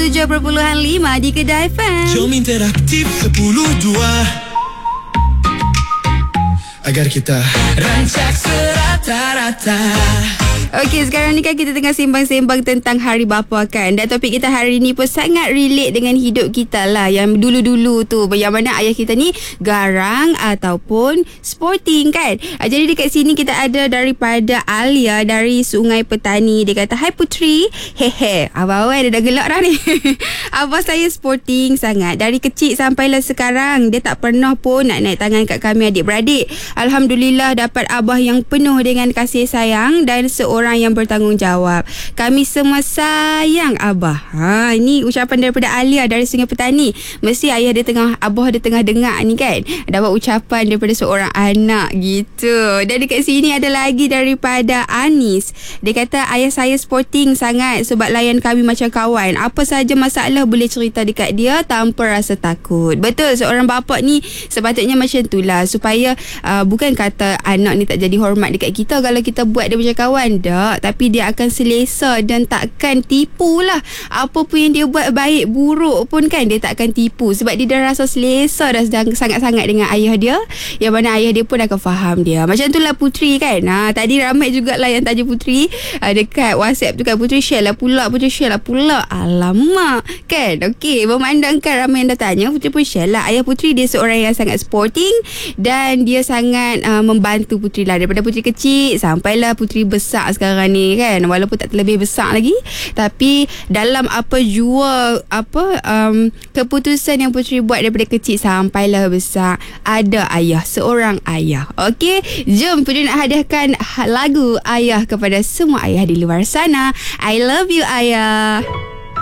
107.5 di Kedah FM. Jom interaktif 10-2 agar kita rancak serata-rata. Okey, sekarang ni kan kita tengah sembang-sembang tentang Hari Bapa kan. Dan topik kita hari ni pun sangat relate dengan hidup kita lah. Yang dulu-dulu tu, yang mana ayah kita ni garang ataupun sporting kan. Jadi dekat sini kita ada daripada Alia dari Sungai Petani. Dia kata, "Hai Putri." Hehe, abang dia dah gelak dah ni. Abah saya sporting sangat. Dari kecil sampailah sekarang. Dia tak pernah pun nak naik tangan kat kami adik-beradik. Alhamdulillah dapat abah yang penuh dengan kasih sayang dan seorang yang bertanggungjawab. Kami semua sayang abah. Ini ucapan daripada Alia dari Sungai Petani. Mesti abah dia tengah dengar ni kan. Dapat ucapan daripada seorang anak gitu. Dan dekat sini ada lagi daripada Anis. Dia kata, "Ayah saya sporting sangat sebab layan kami macam kawan. Apa saja masalah boleh cerita dekat dia tanpa rasa takut." Betul, seorang bapa ni sepatutnya macam itulah, supaya bukan kata anak ni tak jadi hormat dekat kita kalau kita buat dia macam kawan. Tapi dia akan selesa dan takkan tipu lah. Apa pun yang dia buat, baik buruk pun kan, dia tak akan tipu sebab dia dah rasa selesa dah sangat-sangat dengan ayah dia, yang mana ayah dia pun akan faham dia. Macam itulah Putri kan. Tadi ramai jugalah yang tanya Putri dekat WhatsApp tu kan, Putri share lah pula, alamak kan. Okey, memandangkan ramai yang dah tanya, Putri pun share lah. Ayah Putri dia seorang yang sangat sporting dan dia sangat membantu Putri lah daripada Putri kecil sampailah Putri besar sekarang ni kan. Walaupun tak terlebih besar lagi, tapi dalam keputusan yang Putri buat daripada kecil sampailah besar, ada ayah, seorang ayah. Okey, jom Putri nak hadiahkan lagu Ayah kepada semua ayah di luar sana. I love you ayah.